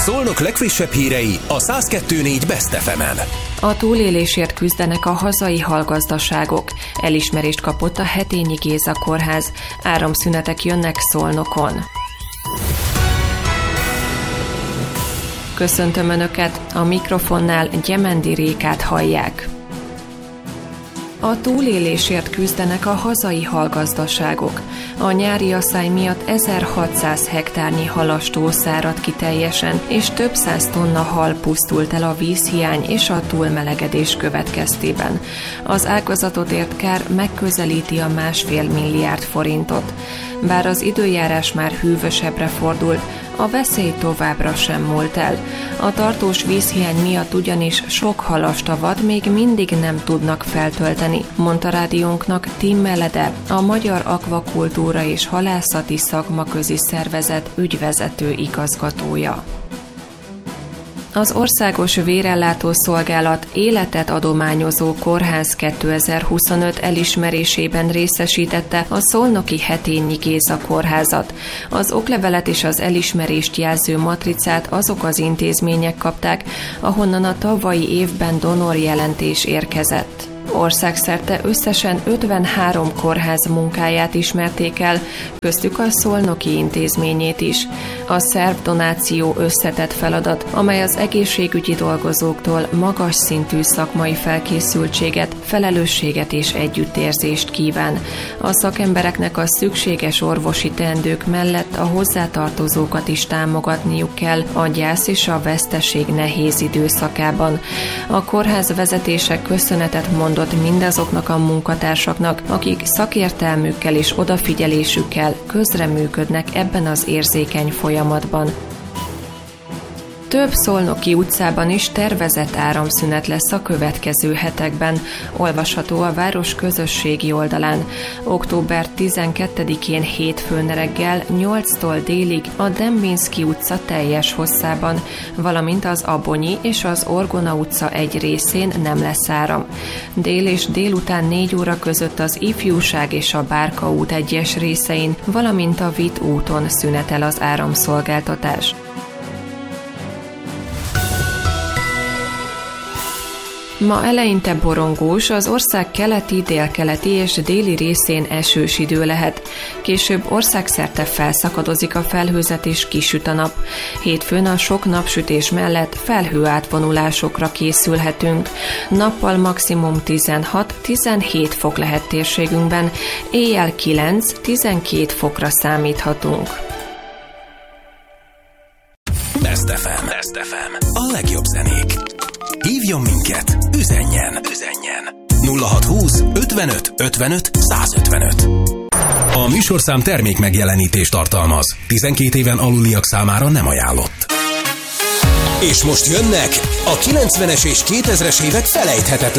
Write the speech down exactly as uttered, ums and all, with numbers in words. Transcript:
Szolnok legfrissebb hírei a száz kettő négy Best ef emen. A túlélésért küzdenek a hazai halgazdaságok. Elismerést kapott a Hetényi Géza Kórház. Áramszünetek jönnek Szolnokon. Köszöntöm Önöket, a mikrofonnál Gyemendi Rékát hallják. A túlélésért küzdenek a hazai halgazdaságok. A nyári asszály miatt ezerhatszáz hektárnyi halastó száradt ki teljesen, és több száz tonna hal pusztult el a vízhiány és a túlmelegedés következtében. Az ágazatot ért kár megközelíti a másfél milliárd forintot. Bár az időjárás már hűvösebbre fordult, a veszély továbbra sem múlt el. A tartós vízhiány miatt ugyanis sok halastavat még mindig nem tudnak feltölteni, mondta rádiónknak Tim Melede, a Magyar Akvakultúra és Halászati Szakmaközi Szervezet ügyvezető igazgatója. Az Országos Vérellátó Szolgálat életet adományozó kórház kétezer-huszonöt elismerésében részesítette a szolnoki Hetényi Géza Kórházat. Az oklevelet és az elismerést jelző matricát azok az intézmények kapták, ahonnan a tavalyi évben donorjelentés érkezett. Országszerte összesen ötvenhárom kórház munkáját ismerték el, köztük a szolnoki intézményét is. A szervdonáció összetett feladat, amely az egészségügyi dolgozóktól magas szintű szakmai felkészültséget, felelősséget és együttérzést kíván. A szakembereknek a szükséges orvosi teendők mellett a hozzátartozókat is támogatniuk kell a gyász és a veszteség nehéz időszakában. A kórház vezetése köszönetet mondott mindazoknak a munkatársaknak, akik szakértelmükkel és odafigyelésükkel közreműködnek ebben az érzékeny folyamatban. Több szolnoki utcában is tervezett áramszünet lesz a következő hetekben, olvasható a város közösségi oldalán. október tizenkettedikén hétfőn reggel nyolctól délig a Dembinszky utca teljes hosszában, valamint az Abonyi és az Orgona utca egy részén nem lesz áram. Dél és délután négy óra között az Ifjúság és a Bárka út egyes részein, valamint a Vitt úton szünetel az áramszolgáltatás. Ma eleinte borongós, az ország keleti, délkeleti és déli részén esős idő lehet. Később országszerte felszakadozik a felhőzet és kisüt a nap. Hétfőn a sok napsütés mellett felhőátvonulásokra készülhetünk. Nappal maximum tizenhat-tizenhét fok lehet térségünkben, éjjel kilenc-tizenkét fokra számíthatunk. Best ef em. Best ef em. A legjobb zenék. Hívjon minket, üzenjen, üzenjen. nulla hatszázhúsz ötvenöt ötvenöt százötvenöt. A műsorszám termék megjelenítést tartalmaz. tizenkét éven aluliak számára nem ajánlott. És most jönnek a kilencvenes és kétezres évek felejthetetlen